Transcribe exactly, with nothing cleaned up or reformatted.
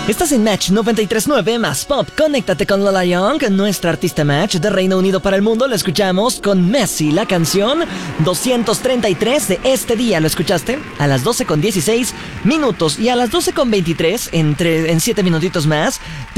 Estás en Match noventa y tres punto nueve más Pop. Conéctate con Lola Young, nuestra artista Match de Reino Unido para el mundo. Lo escuchamos con Messi, la canción doscientos treinta y tres de este día. ¿Lo escuchaste? A las doce con dieciséis minutos y a las doce con veintitrés, entre, en siete minutitos más.